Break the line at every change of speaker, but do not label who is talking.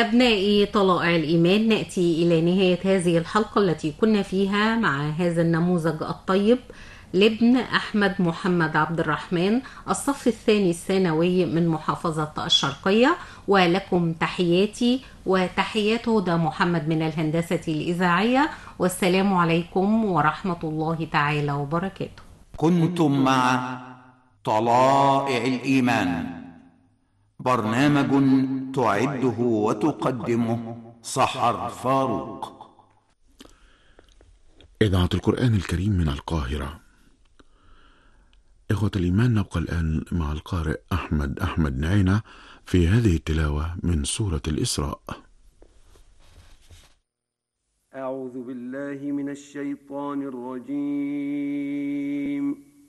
أبنائي طلائع الإيمان، نأتي إلى نهاية هذه الحلقة التي كنا فيها مع هذا النموذج الطيب لابن أحمد محمد عبد الرحمن، الصف الثاني الثانوي من محافظة الشرقية. ولكم تحياتي وتحيات هدى محمد من الهندسة الإذاعية، والسلام عليكم ورحمة الله تعالى وبركاته.
كنتم مع طلائع الإيمان، برنامج تعده وتقدمه سحر فاروق.
إذاعة القرآن الكريم من القاهرة. إخوة الإيمان، نبقى الآن مع القارئ أحمد نعينة في هذه التلاوة من سورة الإسراء.
أعوذ بالله من الشيطان الرجيم.